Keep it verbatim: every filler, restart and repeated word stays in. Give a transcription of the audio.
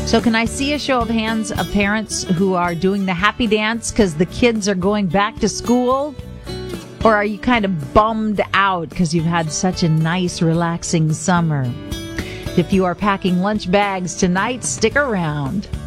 So can I see a show of hands of parents who are doing the happy dance because the kids are going back to school? Or are you kind of bummed out because you've had such a nice, relaxing summer? If you are packing lunch bags tonight, stick around.